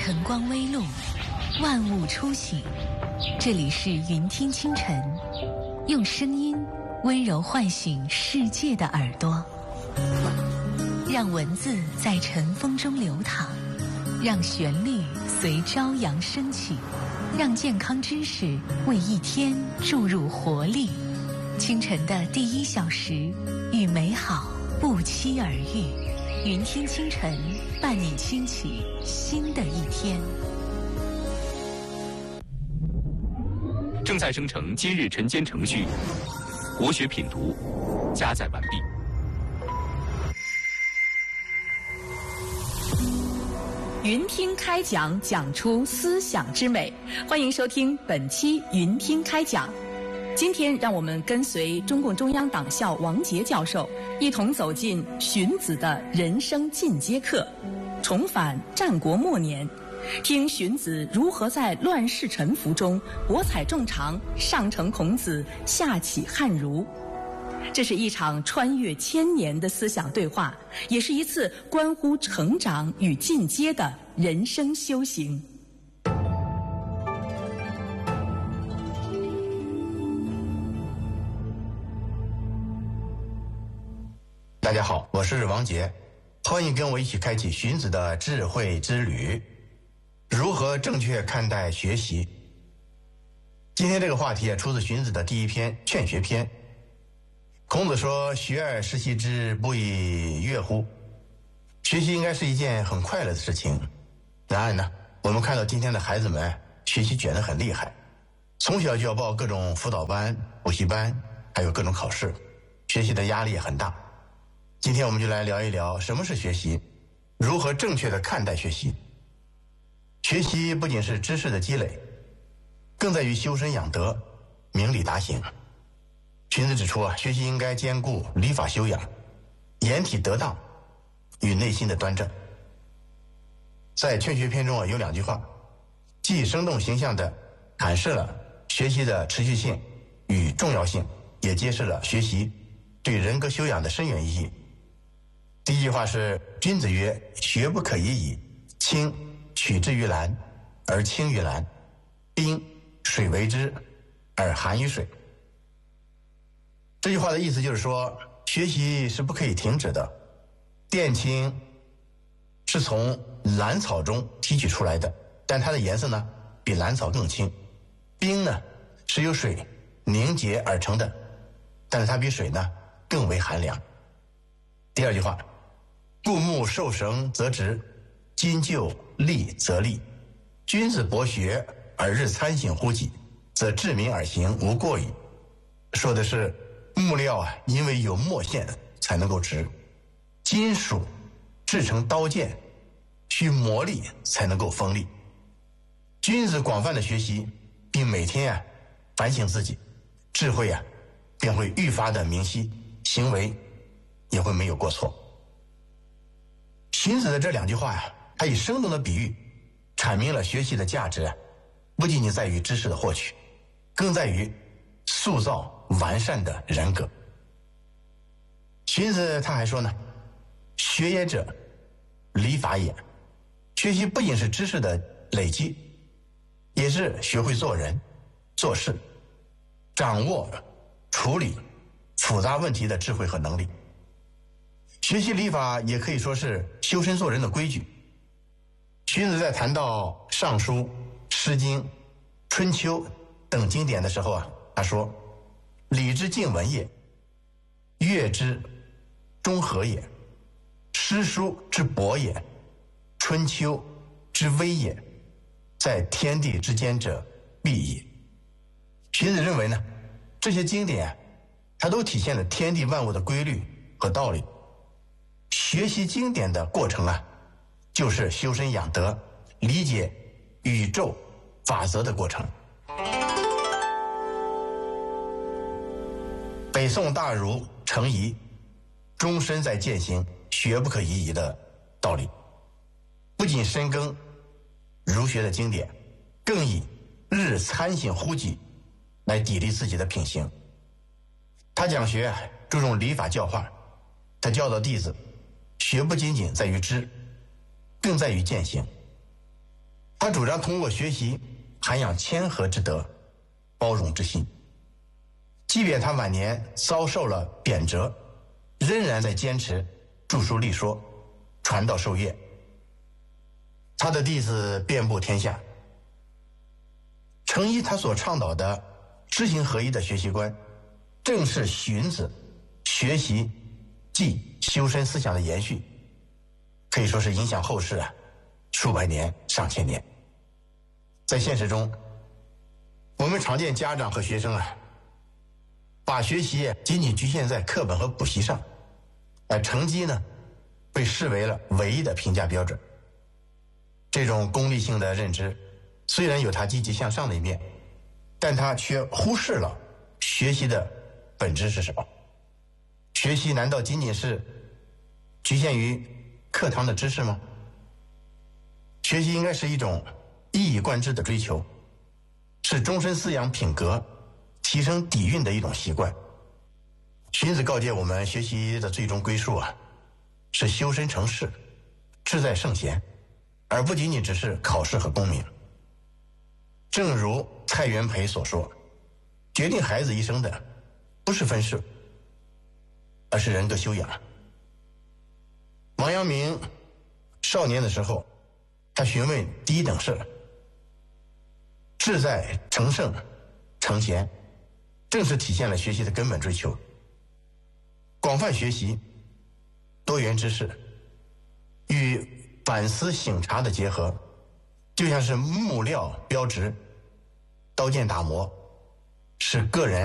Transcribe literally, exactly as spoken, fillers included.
晨光微露，万物初醒。这里是云听清晨，用声音温柔唤醒世界的耳朵，让文字在晨风中流淌，让旋律随朝阳升起，让健康知识为一天注入活力。清晨的第一小时，与美好不期而遇。云听清晨，伴你轻启新的一天。 正在生成今日晨间程序，国学品读加载完毕。 云听开讲，讲出思想之美。欢迎收听本期云听开讲。今天让我们跟随中共中央党校王杰教授，一同走进荀子的人生进阶课，重返战国末年，听荀子如何在乱世沉浮中博采众长，上承孔子，下启汉儒。这是一场穿越千年的思想对话，也是一次关乎成长与进阶的人生修行。 大家好，我是王杰，欢迎跟我一起开启荀子的智慧之旅。如何正确看待学习？今天这个话题出自荀子的第一篇《劝学篇》。孔子说：“学而时习之，不亦乐乎？”学习应该是一件很快乐的事情。然而呢，我们看到今天的孩子们学习卷得很厉害，从小就要报各种辅导班、补习班，还有各种考试，学习的压力也很大。今天我们就来聊一聊什么是学习，如何正确的看待学习。学习不仅是知识的积累，更在于修身养德、明理达行。荀子指出啊，学习应该兼顾礼法修养、言体得当与内心的端正。在劝学篇中啊，有两句话，既生动形象地阐释了学习的持续性与重要性，也揭示了学习对人格修养的深远意义。第一句话是：君子曰，学不可以已，清取之于蓝，而清于蓝；冰水为之，而寒于水。这句话的意思就是说，学习是不可以停止的。靛青是从兰草中提取出来的，但它的颜色呢比兰草更青。冰呢是由水凝结而成的，但是它比水呢更为寒凉。第二句话，故木受绳则直，今就立则立。君子博学而日参省乎己，则治民而行无过矣。说的是木料啊，因为有墨线才能够直；金属制成刀剑，需磨砺才能够锋利。君子广泛的学习，并每天啊反省自己，智慧啊便会愈发的明晰，行为也会没有过错。荀子的这两句话呀，他以生动的比喻阐明了学习的价值，不仅仅在于知识的获取，更在于塑造完善的人格。荀子他还说呢，学也者，礼法也。学习不仅是知识的累积，也是学会做人、做事，掌握处理复杂问题的智慧和能力。学习礼法也可以说是修身做人的规矩。荀子在谈到《尚书》《诗经》《春秋》等经典的时候啊，他说：“礼之敬文也，乐之中和也，诗书之博也，春秋之微也，在天地之间者必也。”荀子认为呢，这些经典啊，它都体现了天地万物的规律和道理。学习经典的过程啊，就是修身养德、理解宇宙法则的过程。北宋大儒程颐终身在践行学不可以已的道理，不仅深耕儒学的经典，更以日参省乎己来砥砺自己的品行。他讲学注重礼法教化，他教导弟子，学不仅仅在于知，更在于践行。 他主张通过学习涵养谦和之德、包容之心。即便他晚年遭受了贬谪，仍然在坚持著书立说、传道授业。他的弟子遍布天下。程颐他所倡导的知行合一的学习观，正是荀子学习即修身思想的延续，可以说是影响后世啊数百年、上千年。在现实中，我们常见家长和学生啊，把学习仅仅局限在课本和补习上，而成绩呢，被视为了唯一的评价标准。这种功利性的认知，虽然有它积极向上的一面，但它却忽视了学习的本质是什么。学习难道仅仅是局限于课堂的知识吗？学习应该是一种一以贯之的追求，是终身饲养品格、提升底蕴的一种习惯。荀子告诫我们，学习的最终归宿啊，是修身成事，志在圣贤，而不仅仅只是考试和功名。正如蔡元培所说，决定孩子一生的不是分数，而是人格修养。王阳明少年的时候，他询问第一等事，志在成圣成贤，正是体现了学习的根本追求。广泛学习、多元知识与反思省察的结合，就像是木料标直、刀剑打磨，使个人